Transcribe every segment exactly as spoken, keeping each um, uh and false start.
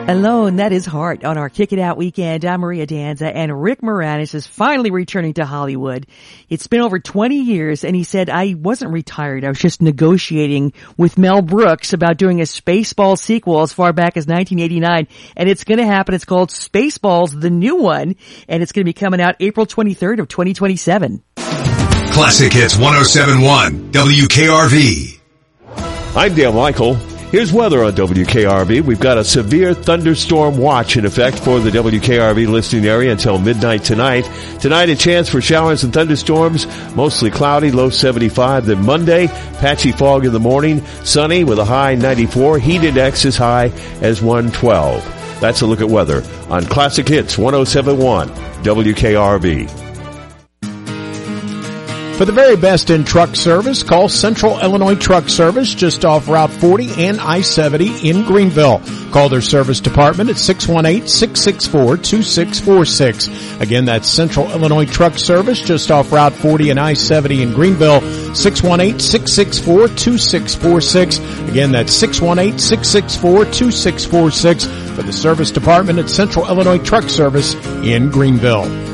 Alone, that is Heart on our Kick It Out weekend. I'm Maria Danza, and Rick Moranis is finally returning to Hollywood. It's been over twenty years, and he said, I wasn't retired. I was just negotiating with Mel Brooks about doing a Spaceballs sequel as far back as nineteen eighty-nine, and it's going to happen. It's called Spaceballs, the new one, and it's going to be coming out April twenty-third of twenty twenty-seven. Classic Hits one oh seven point one, W K R V. I'm Dale Michael. Here's weather on W K R V. We've got a severe thunderstorm watch in effect for the W K R V listening area until midnight tonight. Tonight, a chance for showers and thunderstorms, mostly cloudy, low seventy-five. Then Monday, patchy fog in the morning, sunny with a high ninety-four, heat index as high as one twelve. That's a look at weather on Classic Hits one oh seven point one W K R V. For the very best in truck service, call Central Illinois Truck Service just off Route forty and I seventy in Greenville. Call their service department at six one eight, six six four, two six four six. Again, that's Central Illinois Truck Service just off Route forty and I seventy in Greenville, six one eight, six six four, two six four six. Again, that's six one eight, six six four, two six four six for the service department at Central Illinois Truck Service in Greenville.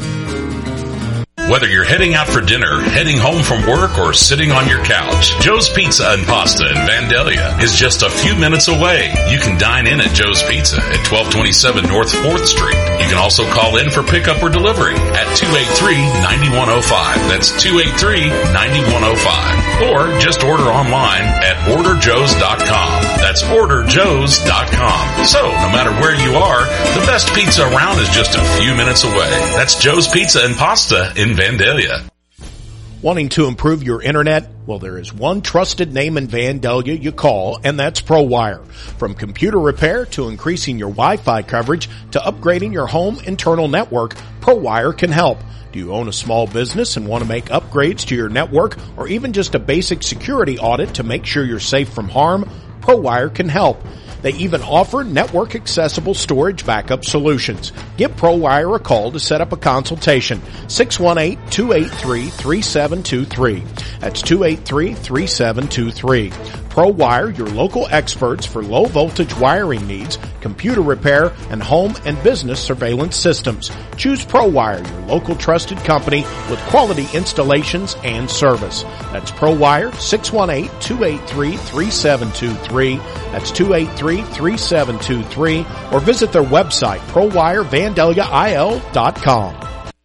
Whether you're heading out for dinner, heading home from work, or sitting on your couch, Joe's Pizza and Pasta in Vandalia is just a few minutes away. You can dine in at Joe's Pizza at twelve twenty-seven North fourth Street. You can also call in for pickup or delivery at two eight three, nine one oh five. That's two eight three, nine one oh five. Or just order online at order joes dot com. That's order joes dot com. So, no matter where you are, the best pizza around is just a few minutes away. That's Joe's Pizza and Pasta in Vandalia. Wanting to improve your internet? Well, there is one trusted name in Vandalia you call, and that's ProWire. From computer repair to increasing your Wi-Fi coverage to upgrading your home internal network, ProWire can help. Do you own a small business and want to make upgrades to your network or even just a basic security audit to make sure you're safe from harm? ProWire can help. They even offer network-accessible storage backup solutions. Give ProWire a call to set up a consultation. six one eight, two eight three, three seven two three. That's two eight three, three seven two three. ProWire, your local experts for low-voltage wiring needs, computer repair, and home and business surveillance systems. Choose ProWire, your local trusted company with quality installations and service. That's ProWire, six one eight, two eight three, three seven two three. That's two eight three, three seven two three. Or visit their website, pro wire vandalia I L dot com.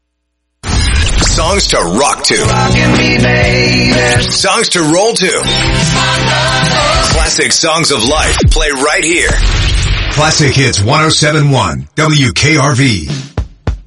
Songs to rock to. Songs to roll to. Classic songs of life play right here. Classic Hits one oh seven point one W K R V.